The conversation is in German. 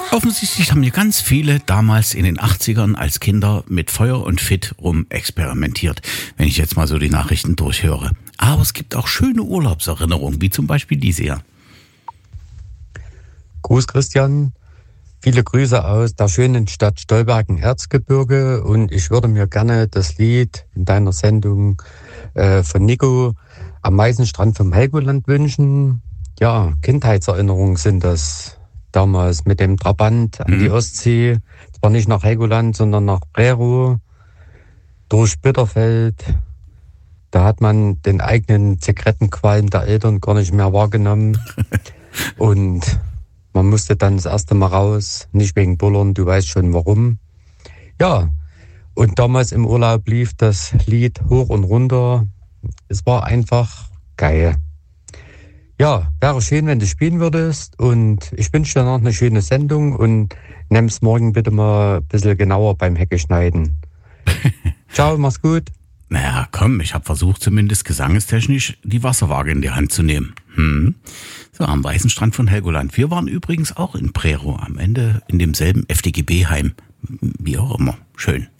Offensichtlich haben hier ganz viele damals in den 80ern als Kinder mit Feuer und Fit rumexperimentiert, wenn ich jetzt mal so die Nachrichten durchhöre. Aber es gibt auch schöne Urlaubserinnerungen, wie zum Beispiel diese hier. Gruß Christian, viele Grüße aus der schönen Stadt Stolberg im Erzgebirge und ich würde mir gerne das Lied in deiner Sendung von Nico am Meisenstrand vom Helgoland wünschen. Ja, Kindheitserinnerungen sind das. Damals mit dem Trabant an die Ostsee, zwar nicht nach Helgoland, sondern nach Prerow, durch Bitterfeld. Da hat man den eigenen Zigarettenqualm der Eltern gar nicht mehr wahrgenommen. Und man musste dann das erste Mal raus, nicht wegen Bullern, du weißt schon warum. Ja, und damals im Urlaub lief das Lied hoch und runter. Es war einfach geil. Ja, wäre schön, wenn du spielen würdest und ich wünsche dir noch eine schöne Sendung und nimm's morgen bitte mal ein bisschen genauer beim Hecke schneiden. Ciao, mach's gut. Naja, komm, ich habe versucht zumindest gesangestechnisch die Wasserwaage in die Hand zu nehmen. So, am weißen Strand von Helgoland. Wir waren übrigens auch in Prerow, am Ende in demselben FDGB-Heim. Wie auch immer. Schön.